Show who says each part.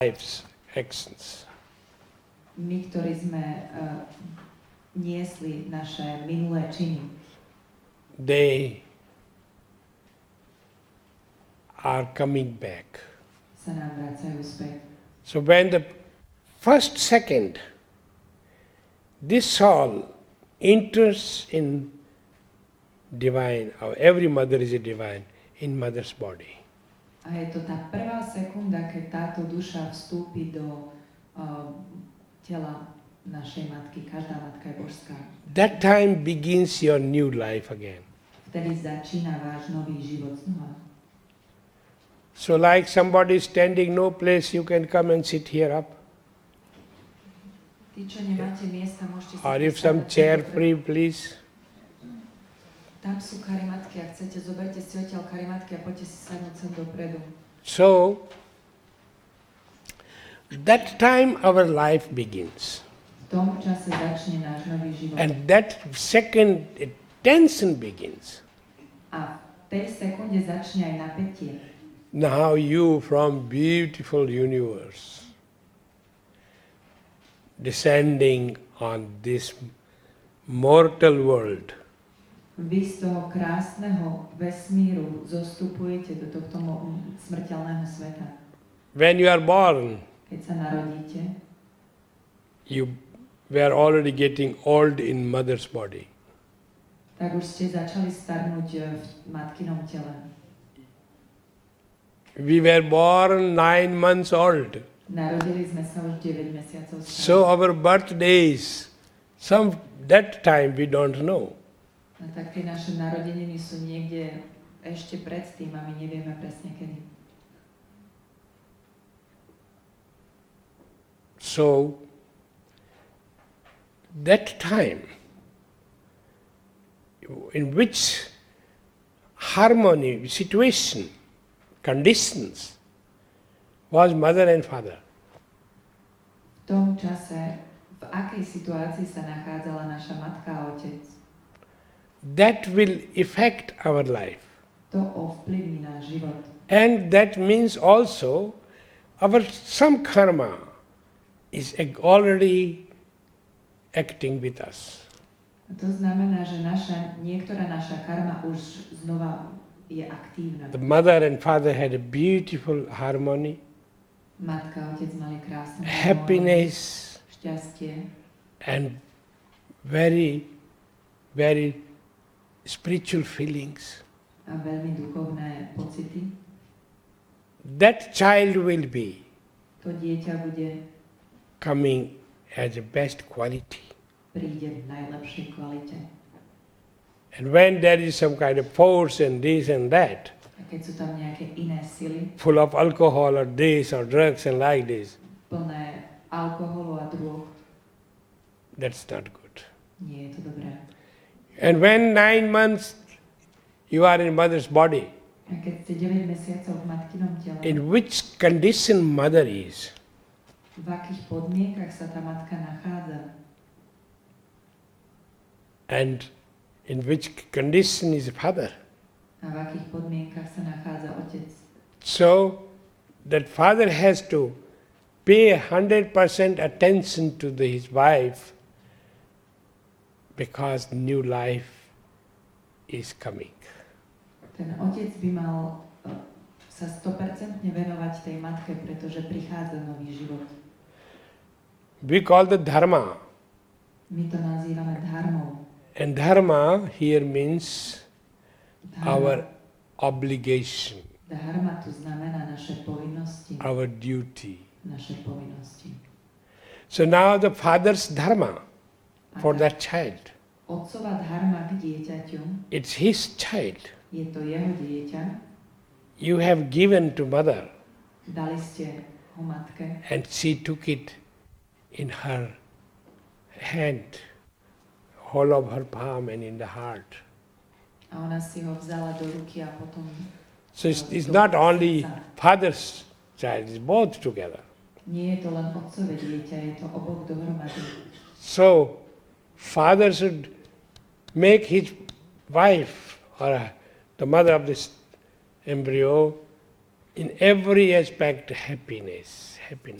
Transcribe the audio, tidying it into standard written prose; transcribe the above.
Speaker 1: life's actions.
Speaker 2: My, ktorí sme niesli naše minulé činy,
Speaker 1: They are coming back.
Speaker 2: sa nám vracajú späť.
Speaker 1: So when the first second this soul enters in divine, or every mother is a divine, in mother's body.
Speaker 2: A je to tá prvá sekunda, keď táto duša vstúpi do tela našej matky. Každá matka je božská.
Speaker 1: That time begins your new life again.
Speaker 2: Vtedy začína váš nový život znova.
Speaker 1: So like somebody standing no place, you can come and sit here up.
Speaker 2: Tí, čo nemáte miesta, môžete si
Speaker 1: Or if some chair free, please.
Speaker 2: Tam sú karimatky, ak chcete, zoberte si odtiaľ karimatky a poďte si sadnúť sem dopredu.
Speaker 1: So, that time our life begins.
Speaker 2: V tom čase začne náš nový život.
Speaker 1: And that second tension begins.
Speaker 2: A v tej sekunde začne aj napätie.
Speaker 1: Now you from beautiful universe descending on this mortal world.
Speaker 2: Vy z toho krásneho vesmíru zostupujete do tohto smrteľného sveta.
Speaker 1: When you are born,
Speaker 2: Keď sa narodíte,
Speaker 1: you were already getting old in mother's body.
Speaker 2: tak už ste začali starnúť v matkinom tele.
Speaker 1: We were born 9 months old.
Speaker 2: Narodili sme sa už 9 mesiacov staré.
Speaker 1: So our birthdays, that time we don't know.
Speaker 2: A tak tie naše narodeniny sú niekde ešte predtým a my nevieme presne kedy.
Speaker 1: So, that time in which harmony, situation, conditions was mother and father.
Speaker 2: V tom čase, v akej situácii sa nachádzala naša matka a otec,
Speaker 1: That will affect our life.
Speaker 2: to ovplyvní náš život.
Speaker 1: And that means also some karma is already acting with us.
Speaker 2: A to znamená, že niektorá naša karma už znova je aktívna.
Speaker 1: The mother and father had a beautiful harmony,
Speaker 2: Matka a otec mali krásne
Speaker 1: happiness,
Speaker 2: šťastie
Speaker 1: and very, very spiritual feelings.
Speaker 2: a veľmi duchovné pocity.
Speaker 1: That child will be
Speaker 2: To dieťa bude
Speaker 1: coming as the best quality.
Speaker 2: príde v najlepšej kvalite.
Speaker 1: And when there is some kind of force and this and that,
Speaker 2: A keď sú tam nejaké iné sily,
Speaker 1: full of alcohol or this or drugs and like this,
Speaker 2: plné alkoholu a drog,
Speaker 1: that's not good.
Speaker 2: nie je to dobré.
Speaker 1: And when 9 months you are in mother's body,
Speaker 2: A keď ste 9 mesiacov v matkinom tele,
Speaker 1: in which condition mother is,
Speaker 2: v akých podmienkach sa tá matka nachádza
Speaker 1: and in which condition is father.
Speaker 2: a v akých podmienkach sa nachádza otec.
Speaker 1: So that father has to pay 100% attention to his wife because new life is coming.
Speaker 2: Ten otec by mal sa 100% venovať tej matke, pretože prichádza nový život.
Speaker 1: We call the dharma.
Speaker 2: My to nazývame dharmou.
Speaker 1: And dharma here means our
Speaker 2: Dharma,
Speaker 1: obligation,
Speaker 2: dharma tu znamená naše povinnosti.
Speaker 1: our duty.
Speaker 2: Naše povinnosti.
Speaker 1: So now the father's dharma for that child,
Speaker 2: Otcova dharma k dieťaťu,
Speaker 1: it's his child.
Speaker 2: je to jeho dieťa,
Speaker 1: You have given to mother
Speaker 2: dali ste ho matke
Speaker 1: and she took it in her hand, whole of her palm and in the heart.
Speaker 2: a ona si ho vzala do ruky a potom
Speaker 1: So it's not only father's child, it's both together.
Speaker 2: nie je to len otcové dieťa, je to oboch dohromady.
Speaker 1: So father should make his wife or the mother of this embryo In every aspect, happiness.